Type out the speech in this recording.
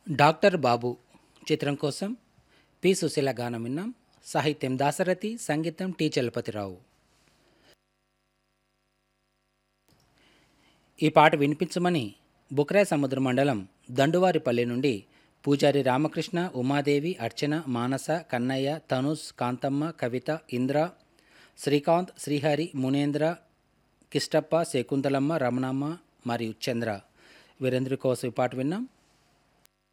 Doctor బాబు చిత్రం కోసం P Susheela గానం విన్నాం. సాహిత్యం దాశరథి, సంగీతం టి చలపతిరావు. ఈ పాట వినిపించమని బుక్రాయ్ సముద్ర మండలం దండువారిపల్లి నుండి పూజారి రామకృష్ణ, ఉమాదేవి, అర్చన, మానస, కన్నయ్య, తనుష్, కాంతమ్మ, కవిత, ఇంద్ర, శ్రీకాంత్, శ్రీహరి, మునేంద్ర, కిష్టప్ప, శకుంతలమ్మ, రమణమ్మ మరియు చంద్ర వీరందరి కోసం ఈ పాట విన్నాం.